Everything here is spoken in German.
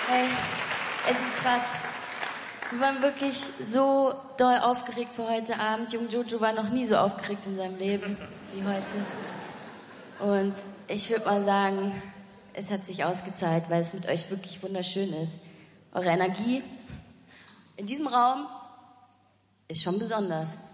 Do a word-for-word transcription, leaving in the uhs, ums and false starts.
Hey, es ist krass. Wir waren wirklich so doll aufgeregt für heute Abend. Jung Jojo war noch nie so aufgeregt in seinem Leben wie heute. Und ich würde mal sagen, es hat sich ausgezahlt, weil es mit euch wirklich wunderschön ist. Eure Energie in diesem Raum ist schon besonders.